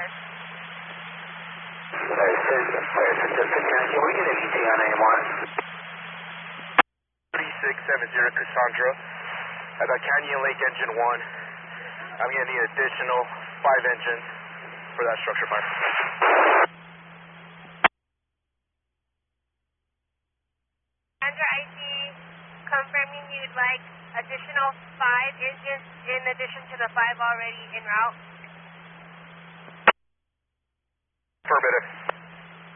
Can we get an ET on AMR? 3670 Cassandra. At the Canyon Lake Engine 1. I'm going to need additional 5 engines for that structure fire. Cassandra IT, confirming you'd like additional 5 engines in addition to the 5 already en route. Affirmative.